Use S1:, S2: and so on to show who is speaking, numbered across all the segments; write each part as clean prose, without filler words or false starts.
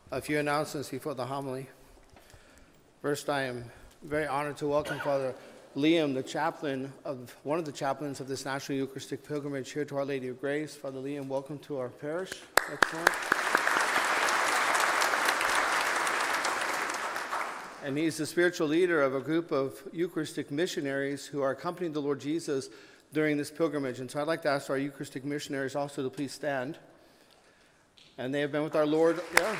S1: A few announcements before the homily. First, I am very honored to welcome Father Liam, the chaplain of one of the chaplains of this National Eucharistic Pilgrimage here to Our Lady of Grace. Father Liam, welcome to our parish. Excellent. And he's the spiritual leader of a group of Eucharistic missionaries who are accompanying the Lord Jesus during this pilgrimage. And so I'd like to ask our Eucharistic missionaries also to please stand. And they have been with our Lord.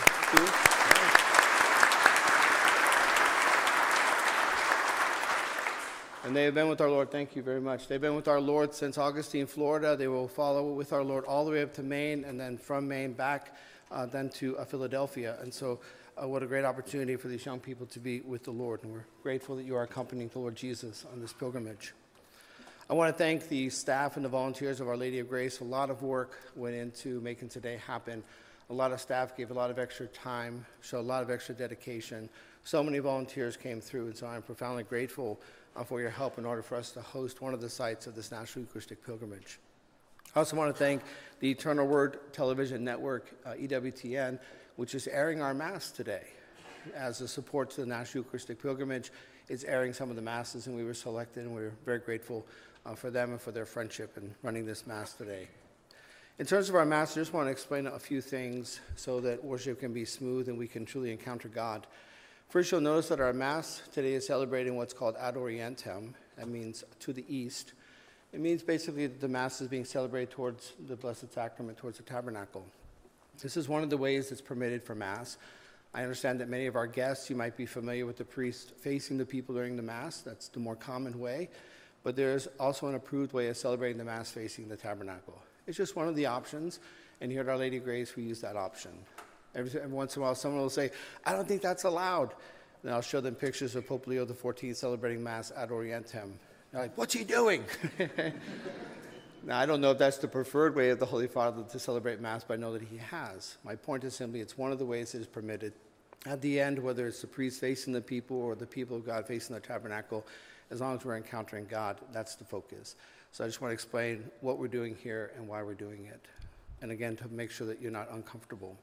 S1: And they have been with our Lord. Thank you very much. They've been with our Lord since Augustine, Florida. They will follow with our Lord all the way up to Maine, and then from Maine back then to Philadelphia. And so what a great opportunity for these young people to be with the Lord. And we're grateful that you are accompanying the Lord Jesus on this pilgrimage. I want to thank the staff and the volunteers of Our Lady of Grace. A lot of work went into making today happen. A lot of staff gave a lot of extra time, showed a lot of extra dedication. So many volunteers came through, and so I'm profoundly grateful for your help in order for us to host one of the sites of this National Eucharistic Pilgrimage. I also want to thank the Eternal Word Television Network, EWTN, which is airing our Mass today. As a support to the National Eucharistic Pilgrimage, it's airing some of the Masses, and we were selected, and we're very grateful for them and for their friendship in running this Mass today. In terms of our Mass, I just want to explain a few things so that worship can be smooth and we can truly encounter God. First, you'll notice that our Mass today is celebrating what's called Ad Orientem. That means to the east. It means basically that the Mass is being celebrated towards the Blessed Sacrament, towards the tabernacle. This is one of the ways that's permitted for Mass. I understand that many of our guests, you might be familiar with the priest facing the people during the Mass. That's the more common way. But there's also an approved way of celebrating the Mass facing the tabernacle. It's just one of the options, and here at Our Lady of Grace, we use that option. Every once in a while, someone will say, I don't think that's allowed. And I'll show them pictures of Pope Leo XIV celebrating Mass Ad Orientem. They're like, what's he doing? Now, I don't know if that's the preferred way of the Holy Father to celebrate Mass, but I know that he has. My point is simply, it's one of the ways it is permitted. At the end, whether it's the priest facing the people or the people of God facing the tabernacle, as long as we're encountering God, that's the focus. So I just want to explain what we're doing here and why we're doing it. And again, to make sure that you're not uncomfortable.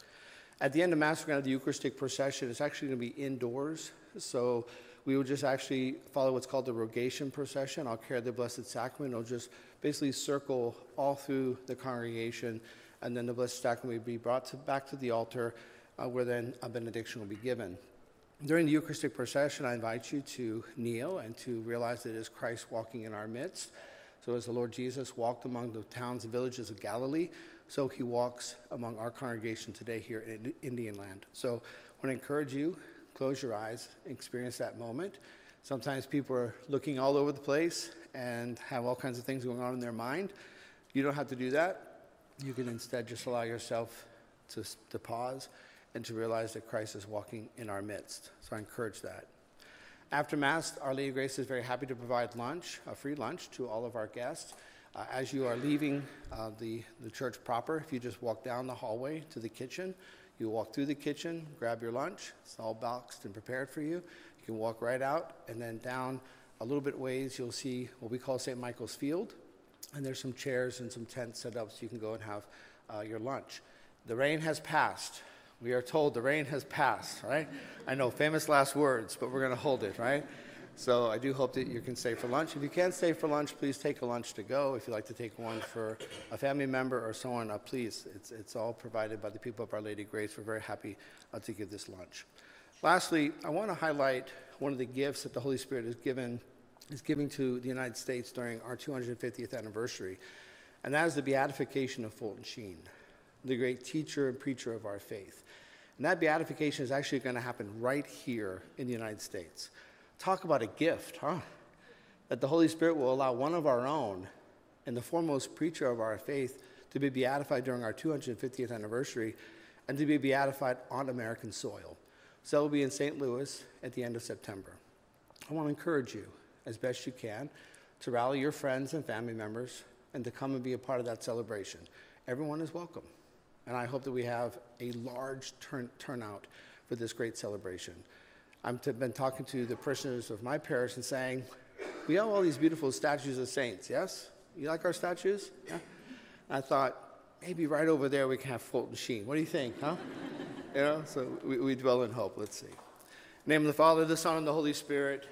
S1: At the end of Mass, we're going to have the Eucharistic procession. It's actually going to be indoors. So we will just actually follow what's called the Rogation procession. I'll carry the Blessed Sacrament. It'll just basically circle all through the congregation. And then the Blessed Sacrament will be brought back to the altar where then a benediction will be given. During the Eucharistic procession, I invite you to kneel and to realize that it is Christ walking in our midst. So as the Lord Jesus walked among the towns and villages of Galilee, so he walks among our congregation today here in Indian land. So I want to encourage you, close your eyes, experience that moment. Sometimes people are looking all over the place and have all kinds of things going on in their mind. You don't have to do that. You can instead just allow yourself to pause and to realize that Christ is walking in our midst. So I encourage that. After Mass, Our Lady of Grace is very happy to provide lunch, a free lunch, to all of our guests. As you are leaving the church proper, if you just walk down the hallway to the kitchen, you walk through the kitchen, grab your lunch. It's all boxed and prepared for you. You can walk right out, and then down a little bit ways, you'll see what we call St. Michael's Field. And there's some chairs and some tents set up so you can go and have your lunch. The rain has passed. We are told the rain has passed, right? I know, famous last words, but we're going to hold it, right? So I do hope that you can stay for lunch. If you can't stay for lunch, please take a lunch to go. If you'd like to take one for a family member or so on, please. It's all provided by the people of Our Lady of Grace. We're very happy to give this lunch. Lastly, I want to highlight one of the gifts that the Holy Spirit is giving to the United States during our 250th anniversary, and that is the beatification of Fulton Sheen, the great teacher and preacher of our faith. And that beatification is actually going to happen right here in the United States. Talk about a gift, huh? That the Holy Spirit will allow one of our own and the foremost preacher of our faith to be beatified during our 250th anniversary and to be beatified on American soil. So it will be in St. Louis at the end of September. I want to encourage you, as best you can, to rally your friends and family members and to come and be a part of that celebration. Everyone is welcome. And I hope that we have a large turnout for this great celebration. I've been talking to the parishioners of my parish and saying, we have all these beautiful statues of saints, yes? You like our statues? Yeah? And I thought, maybe right over there we can have Fulton Sheen. What do you think, huh? So we dwell in hope. Let's see. In the name of the Father, the Son, and the Holy Spirit.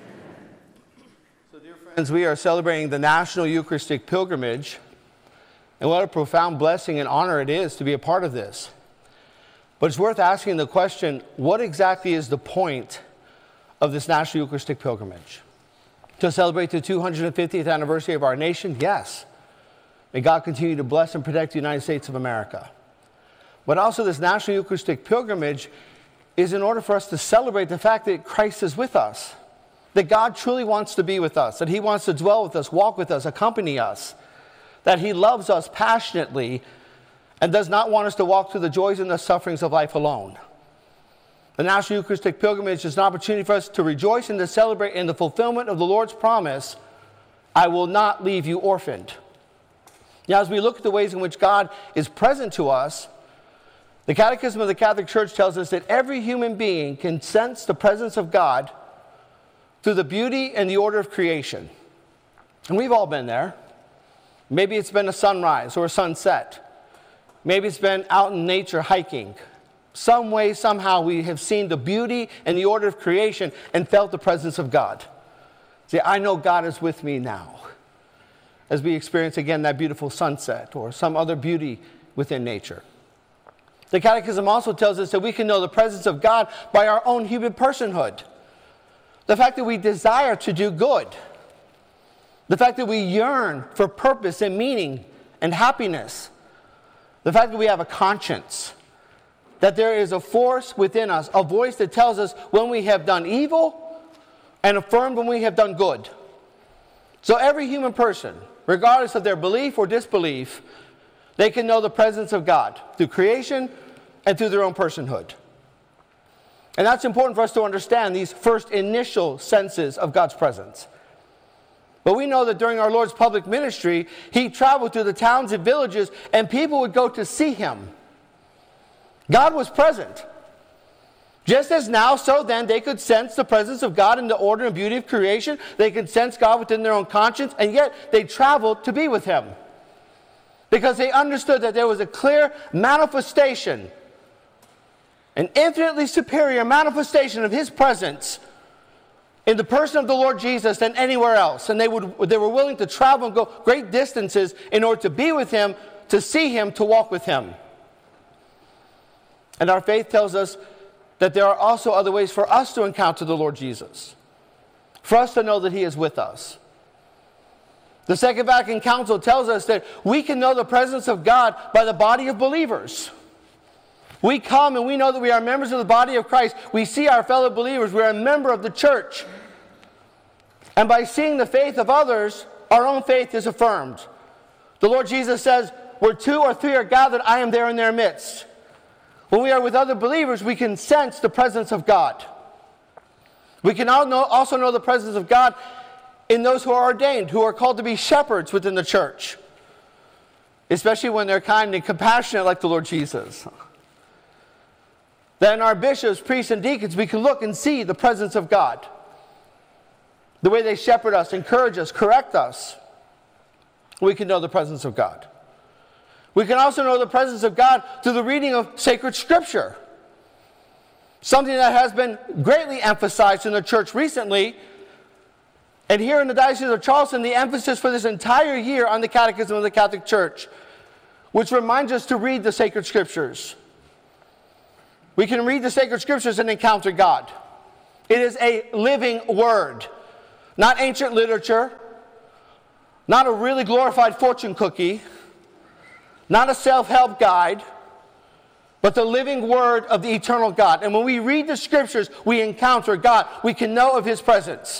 S1: So, dear friends, we are celebrating the National Eucharistic Pilgrimage, and what a profound blessing and honor it is to be a part of this. But it's worth asking the question, what exactly is the point of this National Eucharistic Pilgrimage? To celebrate the 250th anniversary of our nation? Yes. May God continue to bless and protect the United States of America. But also this National Eucharistic Pilgrimage is in order for us to celebrate the fact that Christ is with us, that God truly wants to be with us, that he wants to dwell with us, walk with us, accompany us, that he loves us passionately and does not want us to walk through the joys and the sufferings of life alone. The National Eucharistic Pilgrimage is an opportunity for us to rejoice and to celebrate in the fulfillment of the Lord's promise, I will not leave you orphaned. Now, as we look at the ways in which God is present to us, the Catechism of the Catholic Church tells us that every human being can sense the presence of God through the beauty and the order of creation. And we've all been there. Maybe it's been a sunrise or a sunset. Maybe it's been out in nature hiking. Some way, somehow, we have seen the beauty and the order of creation and felt the presence of God. See, I know God is with me now, as we experience again that beautiful sunset or some other beauty within nature. The Catechism also tells us that we can know the presence of God by our own human personhood. The fact that we desire to do good. The fact that we yearn for purpose and meaning and happiness. The fact that we have a conscience. That there is a force within us, a voice that tells us when we have done evil and affirmed when we have done good. So every human person, regardless of their belief or disbelief, they can know the presence of God through creation and through their own personhood. And that's important for us to understand these first initial senses of God's presence. But we know that during our Lord's public ministry, he traveled through the towns and villages, and people would go to see him. God was present. Just as now, so then, they could sense the presence of God in the order and beauty of creation. They could sense God within their own conscience, and yet they traveled to be with him. Because they understood that there was a clear manifestation, an infinitely superior manifestation of his presence in the person of the Lord Jesus than anywhere else. And they were willing to travel and go great distances in order to be with him, to see him, to walk with him. And our faith tells us that there are also other ways for us to encounter the Lord Jesus, for us to know that he is with us. The Second Vatican Council tells us that we can know the presence of God by the body of believers. We come and we know that we are members of the body of Christ. We see our fellow believers. We are a member of the church. And by seeing the faith of others, our own faith is affirmed. The Lord Jesus says, where 2 or 3 are gathered, I am there in their midst. When we are with other believers, we can sense the presence of God. We can also know the presence of God in those who are ordained, who are called to be shepherds within the church, especially when they're kind and compassionate like the Lord Jesus. Then our bishops, priests, and deacons, we can look and see the presence of God. The way they shepherd us, encourage us, correct us, we can know the presence of God. We can also know the presence of God through the reading of sacred scripture. Something that has been greatly emphasized in the church recently. And here in the Diocese of Charleston, the emphasis for this entire year on the Catechism of the Catholic Church, which reminds us to read the sacred scriptures. We can read the sacred scriptures and encounter God. It is a living word, not ancient literature, not a really glorified fortune cookie, not a self-help guide, but the living word of the eternal God. And when we read the scriptures, we encounter God. We can know of his presence.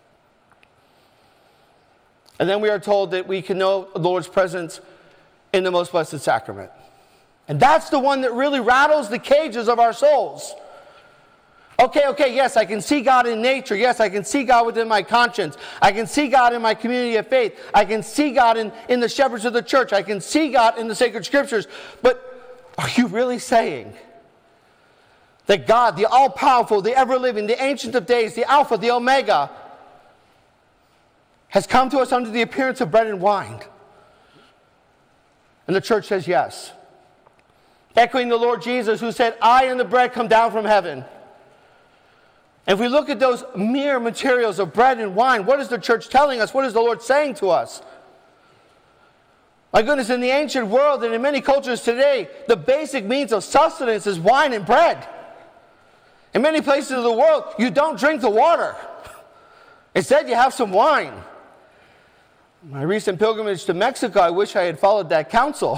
S1: And then we are told that we can know the Lord's presence in the most blessed sacrament. And that's the one that really rattles the cages of our souls. Okay, yes, I can see God in nature. Yes, I can see God within my conscience. I can see God in my community of faith. I can see God in the shepherds of the church. I can see God in the sacred scriptures. But are you really saying that God, the all-powerful, the ever-living, the Ancient of Days, the Alpha, the Omega, has come to us under the appearance of bread and wine? And the church says yes. echoing the Lord Jesus, who said, I am the bread come down from heaven. If we look at those mere materials of bread and wine, what is the church telling us? What is the Lord saying to us? My goodness, in the ancient world and in many cultures today, the basic means of sustenance is wine and bread. In many places of the world, you don't drink the water. Instead, you have some wine. My recent pilgrimage to Mexico, I wish I had followed that counsel.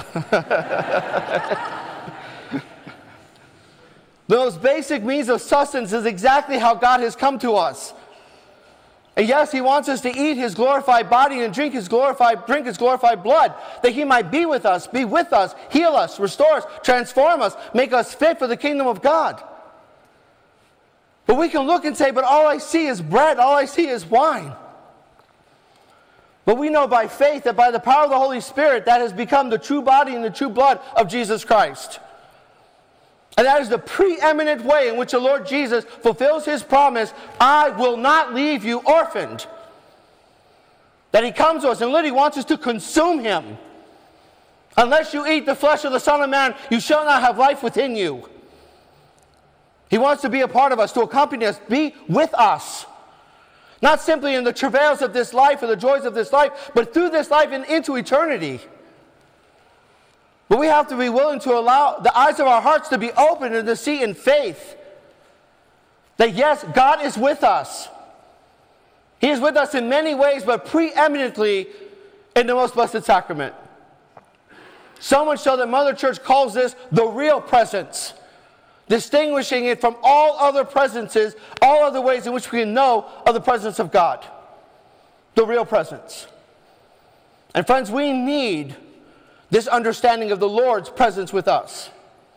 S1: Those basic means of sustenance is exactly how God has come to us. And yes, He wants us to eat His glorified body and drink His glorified blood, that He might be with us, heal us, restore us, transform us, make us fit for the kingdom of God. But we can look and say, but all I see is bread, all I see is wine. But we know by faith that by the power of the Holy Spirit, that has become the true body and the true blood of Jesus Christ. And that is the preeminent way in which the Lord Jesus fulfills His promise, I will not leave you orphaned. That He comes to us and literally wants us to consume Him. Unless you eat the flesh of the Son of Man, you shall not have life within you. He wants to be a part of us, to accompany us, be with us. Not simply in the travails of this life or the joys of this life, but through this life and into eternity. But we have to be willing to allow the eyes of our hearts to be open and to see in faith that yes, God is with us. He is with us in many ways, but preeminently in the most blessed sacrament. So much so that Mother Church calls this the real presence, distinguishing it from all other presences, all other ways in which we can know of the presence of God. The real presence. And friends, we need this understanding of the Lord's presence with us.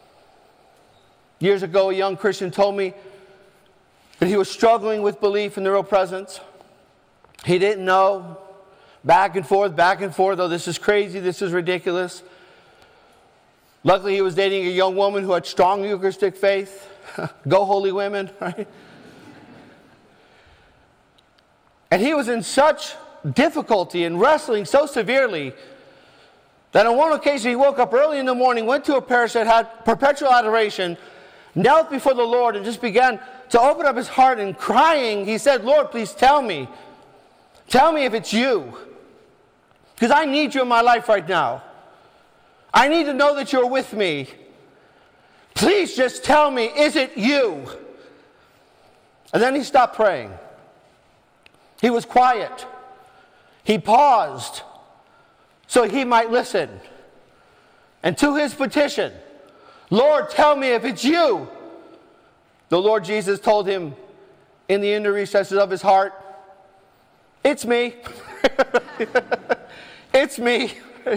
S1: Years ago, a young Christian told me that he was struggling with belief in the real presence. He didn't know. Back and forth, oh, this is crazy, this is ridiculous. Luckily, he was dating a young woman who had strong Eucharistic faith. Go holy women, right? And he was in such difficulty and wrestling so severely that on one occasion he woke up early in the morning, went to a parish that had perpetual adoration, knelt before the Lord and just began to open up his heart, and crying, he said, Lord, please tell me. Tell me if it's you. Because I need you in my life right now. I need to know that you're with me. Please just tell me, is it you? And then he stopped praying. He was quiet. He paused so he might listen. And to his petition, Lord, tell me if it's you. The Lord Jesus told him in the inner recesses of his heart, it's me. It's me.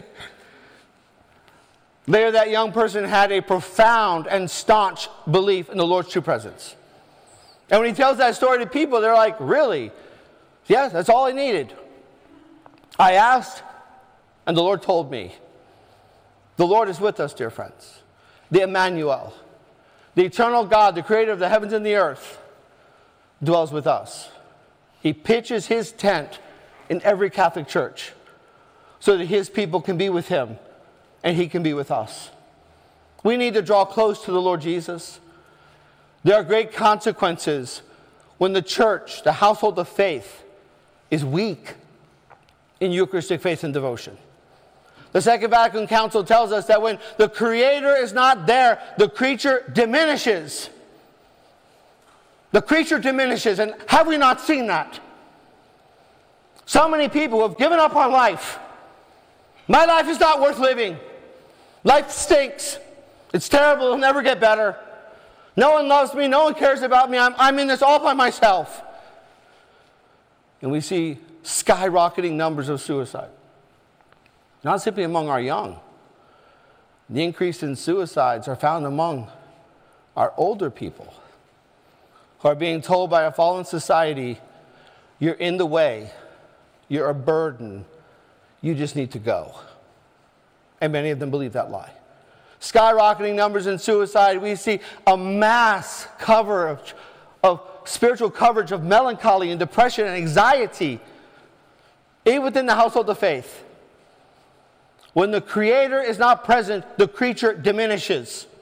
S1: There, that young person had a profound and staunch belief in the Lord's true presence. And when he tells that story to people, they're like, really? Yes, that's all I needed. I asked, and the Lord told me. The Lord is with us, dear friends. The Emmanuel, the eternal God, the creator of the heavens and the earth, dwells with us. He pitches his tent in every Catholic church so that his people can be with him and he can be with us. We need to draw close to the Lord Jesus. There are great consequences when the church, the household of faith, is weak in Eucharistic faith and devotion. The Second Vatican Council tells us that when the Creator is not there, the creature diminishes. The creature diminishes, and have we not seen that? So many people have given up on life. My life is not worth living. Life stinks. It's terrible. It'll never get better. No one loves me. No one cares about me. I'm in this all by myself. And we see skyrocketing numbers of suicide. Not simply among our young. The increase in suicides are found among our older people who are being told by a fallen society, you're in the way, you're a burden, you just need to go. And many of them believe that lie. Skyrocketing numbers in suicide, we see a mass coverage of spiritual coverage of melancholy and depression and anxiety, even within the household of faith. When the Creator is not present, the creature diminishes.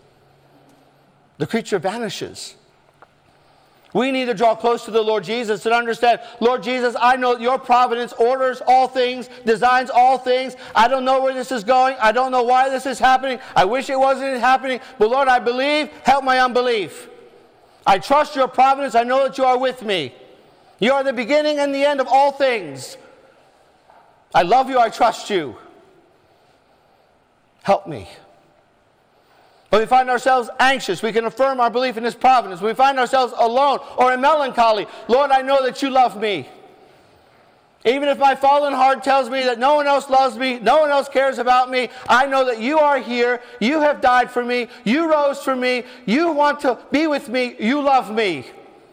S1: The creature vanishes. We need to draw close to the Lord Jesus and understand, Lord Jesus, I know your providence orders all things, designs all things. I don't know where this is going. I don't know why this is happening. I wish it wasn't happening. But Lord, I believe. Help my unbelief. I trust your providence. I know that you are with me. You are the beginning and the end of all things. I love you. I trust you. Help me. When we find ourselves anxious, we can affirm our belief in his providence. When we find ourselves alone or in melancholy, Lord, I know that you love me. Even if my fallen heart tells me that no one else loves me, no one else cares about me, I know that you are here. You have died for me. You rose for me. You want to be with me. You love me.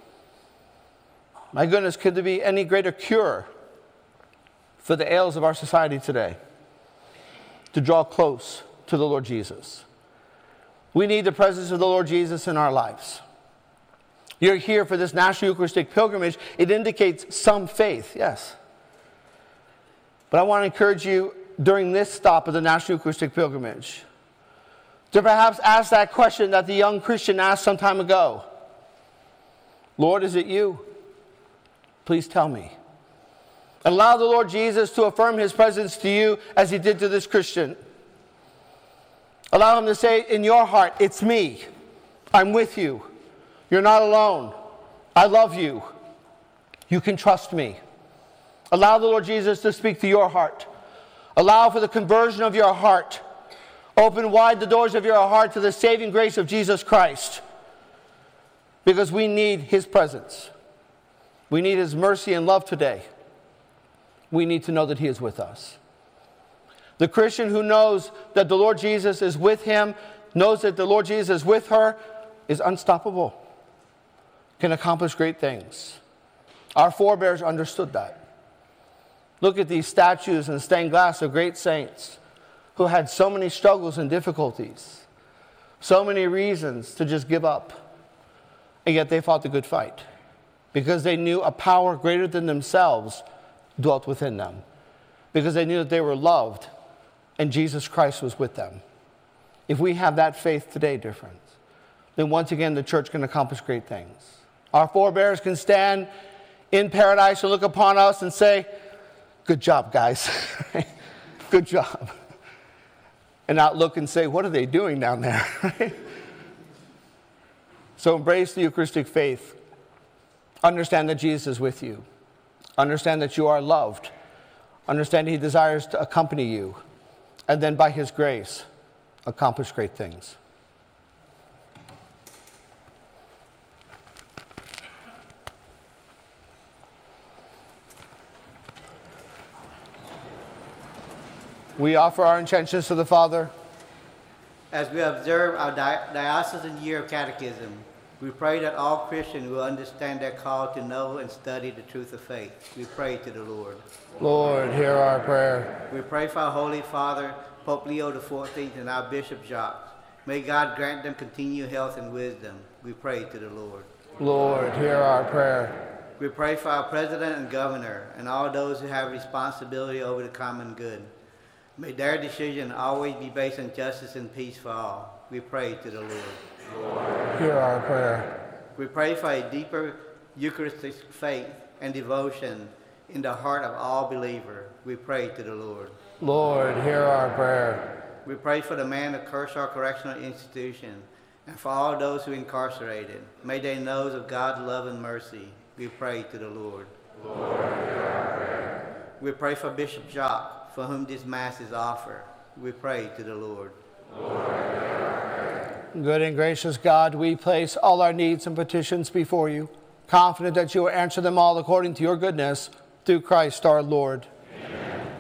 S1: My goodness, could there be any greater cure for the ails of our society today? To draw close to the Lord Jesus. We need the presence of the Lord Jesus in our lives. You're here for this National Eucharistic Pilgrimage. It indicates some faith, yes. But I want to encourage you during this stop of the National Eucharistic Pilgrimage to perhaps ask that question that the young Christian asked some time ago. Lord, is it you? Please tell me. And allow the Lord Jesus to affirm his presence to you as he did to this Christian. Allow him to say in your heart, it's me. I'm with you. You're not alone. I love you. You can trust me. Allow the Lord Jesus to speak to your heart. Allow for the conversion of your heart. Open wide the doors of your heart to the saving grace of Jesus Christ. Because we need his presence. We need his mercy and love today. We need to know that he is with us. The Christian who knows that the Lord Jesus is with him, knows that the Lord Jesus is with her, is unstoppable, can accomplish great things. Our forebears understood that. Look at these statues and stained glass of great saints who had so many struggles and difficulties, so many reasons to just give up, and yet they fought the good fight because they knew a power greater than themselves dwelt within them, because they knew that they were loved and Jesus Christ was with them. If we have that faith today, dear friends, then once again the church can accomplish great things. Our forebears can stand in paradise and look upon us and say, good job, guys. Good job. And not look and say, what are they doing down there? So embrace the Eucharistic faith. Understand that Jesus is with you. Understand that you are loved. Understand he desires to accompany you. And then by his grace, accomplish great things. We offer our intentions to the Father.
S2: As we observe our diocesan year of catechism, we pray that all Christians will understand their call to know and study the truth of faith. We pray to the Lord.
S1: Lord, hear our prayer.
S2: We pray for our Holy Father, Pope Leo XIV, and our Bishop Jacques. May God grant them continued health and wisdom. We pray to the Lord.
S1: Lord, hear our prayer.
S2: We pray for our President and Governor and all those who have responsibility over the common good. May their decision always be based on justice and peace for all. We pray to the Lord.
S1: Lord, hear our prayer.
S2: We pray for a deeper Eucharistic faith and devotion in the heart of all believers. We pray to the Lord.
S1: Lord, hear our prayer.
S2: We pray for the man of Kershaw Correctional Institution and for all those who are incarcerated. May they know of God's love and mercy. We pray to the Lord.
S1: Lord, hear our prayer.
S2: We pray for Bishop Jacques, for whom this Mass is offered. We pray to the Lord.
S1: Lord, hear our prayer. Good and gracious God, we place all our needs and petitions before you, confident that you will answer them all according to your goodness, through Christ our Lord.